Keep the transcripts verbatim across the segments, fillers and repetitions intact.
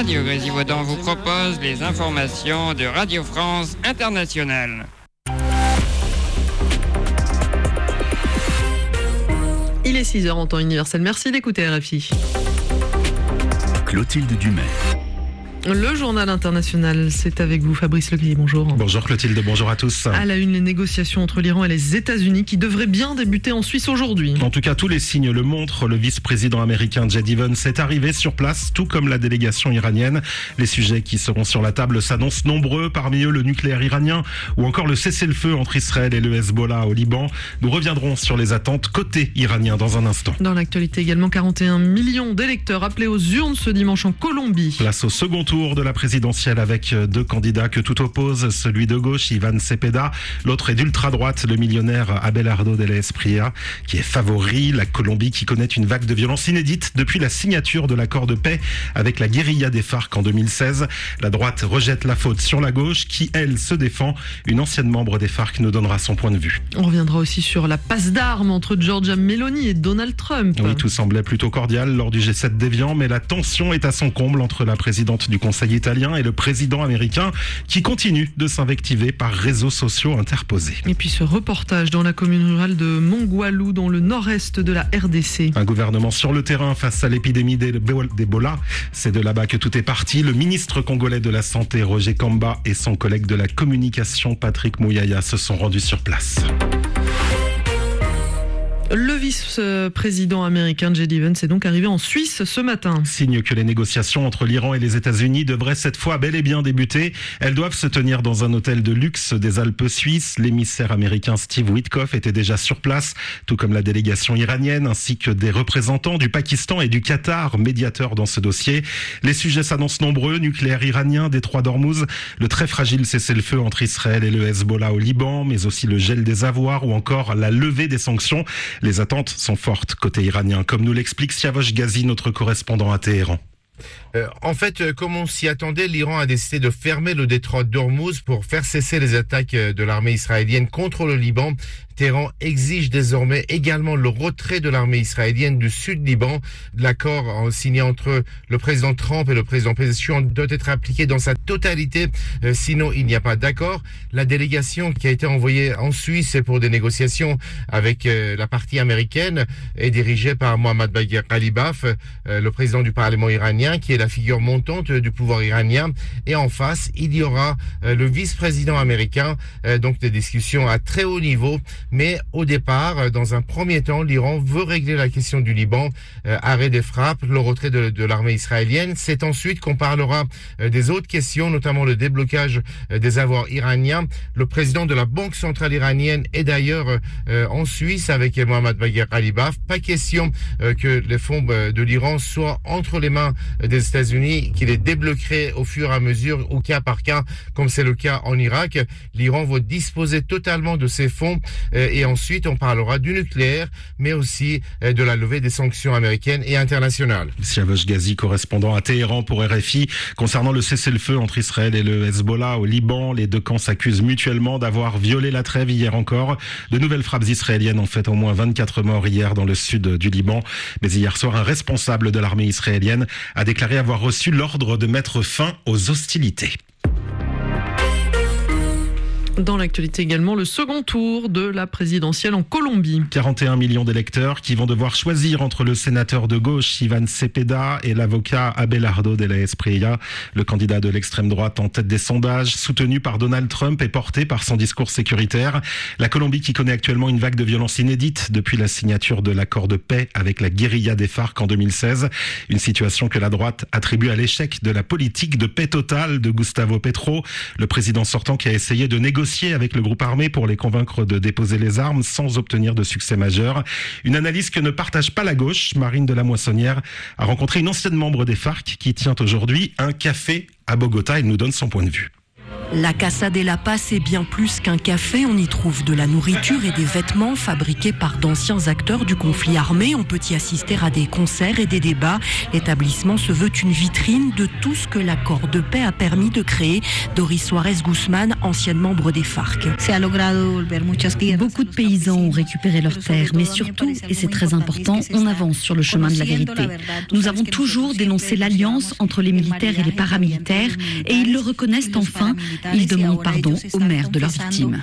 Radio Grésivaudan vous propose les informations de Radio France Internationale. Il est six heures en temps universel. Merci d'écouter R F I. Clotilde Dumais. Le journal international, c'est avec vous, Fabrice Leguier, bonjour. Bonjour Clotilde, bonjour à tous. À la une, les négociations entre l'Iran et les États-Unis qui devraient bien débuter en Suisse aujourd'hui. En tout cas, tous les signes le montrent. Le vice-président américain J D. Vance est arrivé sur place, tout comme la délégation iranienne. Les sujets qui seront sur la table s'annoncent nombreux, parmi eux le nucléaire iranien ou encore le cessez-le-feu entre Israël et le Hezbollah au Liban. Nous reviendrons sur les attentes côté iranien dans un instant. Dans l'actualité également, quarante et un millions d'électeurs appelés aux urnes ce dimanche en Colombie. Place au second tour de la présidentielle avec deux candidats que tout oppose, celui de gauche, Iván Cepeda, l'autre est d'ultra-droite, le millionnaire Abelardo de la Espriella, qui est favori. La Colombie qui connaît une vague de violence inédite depuis la signature de l'accord de paix avec la guérilla des FARC en deux mille seize. La droite rejette la faute sur la gauche qui, elle, se défend. Une ancienne membre des FARC nous donnera son point de vue. On reviendra aussi sur la passe d'armes entre Giorgia Meloni et Donald Trump. Oui, tout semblait plutôt cordial lors du G sept d'Évian, mais la tension est à son comble entre la présidente du Conseil italien et le président américain qui continue de s'invectiver par réseaux sociaux interposés. Et puis ce reportage dans la commune rurale de Mongualou, dans le nord-est de la R D C. Un gouvernement sur le terrain face à l'épidémie d'Ebola. C'est de là-bas que tout est parti. Le ministre congolais de la Santé, Roger Kamba, et son collègue de la communication, Patrick Mouyaya, se sont rendus sur place. Le vice-président américain J D. Vance est donc arrivé en Suisse ce matin. Signe que les négociations entre l'Iran et les États-Unis devraient cette fois bel et bien débuter. Elles doivent se tenir dans un hôtel de luxe des Alpes suisses. L'émissaire américain Steve Witkoff était déjà sur place, tout comme la délégation iranienne, ainsi que des représentants du Pakistan et du Qatar, médiateurs dans ce dossier. Les sujets s'annoncent nombreux: nucléaire iranien, détroit d'Ormuz, le très fragile cessez-le-feu entre Israël et le Hezbollah au Liban, mais aussi le gel des avoirs ou encore la levée des sanctions. Les attentes sont fortes côté iranien, comme nous l'explique Siavosh Ghazi, notre correspondant à Téhéran. Euh, en fait, euh, comme on s'y attendait, l'Iran a décidé de fermer le détroit d'Ormuz pour faire cesser les attaques euh, de l'armée israélienne contre le Liban. Téhéran exige désormais également le retrait de l'armée israélienne du sud Liban. L'accord signé entre le président Trump et le président Pezeshkian doit être appliqué dans sa totalité, euh, sinon il n'y a pas d'accord. La délégation qui a été envoyée en Suisse pour des négociations avec euh, la partie américaine est dirigée par Mohammad Bagher Ghalibaf, euh, le président du Parlement iranien, qui est la figure montante du pouvoir iranien. Et en face, il y aura euh, le vice-président américain, euh, donc des discussions à très haut niveau. Mais au départ, dans un premier temps, l'Iran veut régler la question du Liban, euh, arrêt des frappes, le retrait de, de l'armée israélienne. C'est ensuite qu'on parlera euh, des autres questions, notamment le déblocage euh, des avoirs iraniens. Le président de la Banque centrale iranienne est d'ailleurs euh, en Suisse avec Mohammad Bagher Ghalibaf. Pas question euh, que les fonds euh, de l'Iran soient entre les mains des États-Unis, qui les débloqueraient au fur et à mesure, au cas par cas, comme c'est le cas en Irak. L'Iran va disposer totalement de ces fonds euh, et ensuite on parlera du nucléaire, mais aussi euh, de la levée des sanctions américaines et internationales. Siavosh Ghazi, correspondant à Téhéran pour R F I. Concernant le cessez-le-feu entre Israël et le Hezbollah au Liban, les deux camps s'accusent mutuellement d'avoir violé la trêve hier encore. De nouvelles frappes israéliennes ont fait au moins vingt-quatre morts hier dans le sud du Liban. Mais hier soir, un responsable de l'armée israélienne a déclaré avoir reçu l'ordre de mettre fin aux hostilités. Dans l'actualité également, le second tour de la présidentielle en Colombie. quarante et un millions d'électeurs qui vont devoir choisir entre le sénateur de gauche Iván Cepeda et l'avocat Abelardo de la Espriella. Le candidat de l'extrême droite en tête des sondages, soutenu par Donald Trump et porté par son discours sécuritaire. La Colombie qui connaît actuellement une vague de violence inédite depuis la signature de l'accord de paix avec la guérilla des FARC en deux mille seize. Une situation que la droite attribue à l'échec de la politique de paix totale de Gustavo Petro, le président sortant qui a essayé de négocier avec le groupe armé pour les convaincre de déposer les armes sans obtenir de succès majeur. Une analyse que ne partage pas la gauche. Marine de la Moissonnière a rencontré une ancienne membre des FARC qui tient aujourd'hui un café à Bogota et nous donne son point de vue. La Casa de la Paz est bien plus qu'un café. On y trouve de la nourriture et des vêtements fabriqués par d'anciens acteurs du conflit armé. On peut y assister à des concerts et des débats. L'établissement se veut une vitrine de tout ce que l'accord de paix a permis de créer. Doris Suarez Guzman, ancienne membre des FARC. Beaucoup de paysans ont récupéré leurs terres, mais surtout, et c'est très important, on avance sur le chemin de la vérité. Nous avons toujours dénoncé l'alliance entre les militaires et les paramilitaires, et ils le reconnaissent enfin. Ils demandent pardon aux mères de leurs victimes.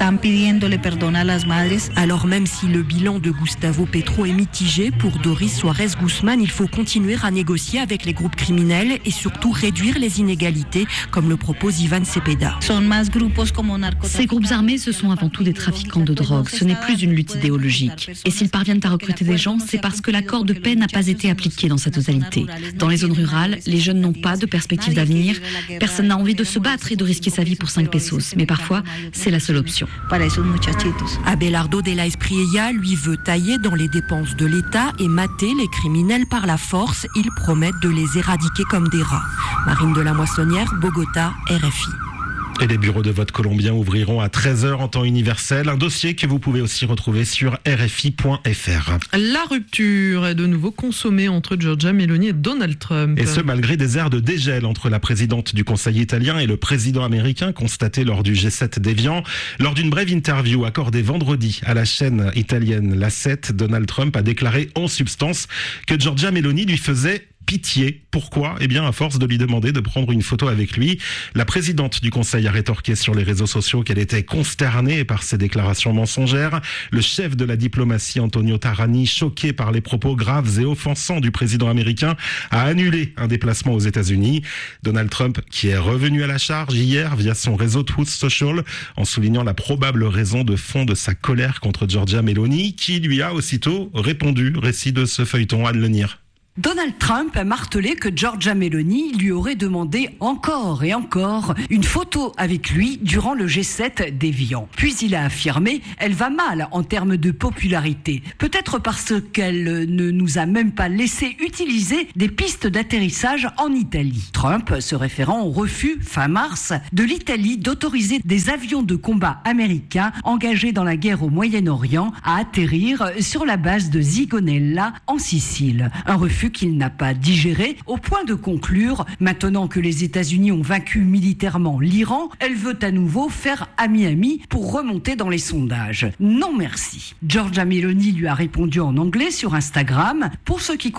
Alors même si le bilan de Gustavo Petro est mitigé, pour Doris Suarez Guzman, il faut continuer à négocier avec les groupes criminels et surtout réduire les inégalités, comme le propose Ivan Cepeda. Ces groupes armés, ce sont avant tout des trafiquants de drogue. Ce n'est plus une lutte idéologique. Et s'ils parviennent à recruter des gens, c'est parce que l'accord de paix n'a pas été appliqué dans sa totalité. Dans les zones rurales, les jeunes n'ont pas de perspective d'avenir. Personne n'a envie de se battre et de risquer sa vie pour cinq pesos. Mais parfois, c'est la seule option. Abelardo de la Espriella, lui, veut tailler dans les dépenses de l'État et mater les criminels par la force. Ils promettent de les éradiquer comme des rats. Marine de la Moissonnière, Bogota, R F I. Et les bureaux de vote colombiens ouvriront à treize heures en temps universel. Un dossier que vous pouvez aussi retrouver sur R F I point F R. La rupture est de nouveau consommée entre Giorgia Meloni et Donald Trump. Et ce, malgré des airs de dégel entre la présidente du Conseil italien et le président américain, constaté lors du G sept d'Évian. Lors d'une brève interview accordée vendredi à la chaîne italienne La sept, Donald Trump a déclaré en substance que Giorgia Meloni lui faisait pitié. Pourquoi ? Eh bien, à force de lui demander de prendre une photo avec lui, la présidente du Conseil a rétorqué sur les réseaux sociaux qu'elle était consternée par ses déclarations mensongères. Le chef de la diplomatie, Antonio Tajani, choqué par les propos graves et offensants du président américain, a annulé un déplacement aux États-Unis. Donald Trump, qui est revenu à la charge hier via son réseau Truth Social, en soulignant la probable raison de fond de sa colère contre Giorgia Meloni, qui lui a aussitôt répondu. Récit de ce feuilleton, Anne Lenir. Donald Trump a martelé que Giorgia Meloni lui aurait demandé encore et encore une photo avec lui durant le G sept d'Évian. Puis il a affirmé « Elle va mal en termes de popularité, peut-être parce qu'elle ne nous a même pas laissé utiliser des pistes d'atterrissage en Italie ». Trump, se référant au refus, fin mars, de l'Italie d'autoriser des avions de combat américains engagés dans la guerre au Moyen-Orient à atterrir sur la base de Zigonella en Sicile. Un refus qu'il n'a pas digéré, au point de conclure « Maintenant que les États-Unis ont vaincu militairement l'Iran, elle veut à nouveau faire ami-ami pour remonter dans les sondages. Non merci ». Giorgia Meloni lui a répondu en anglais sur Instagram. Pour ce qui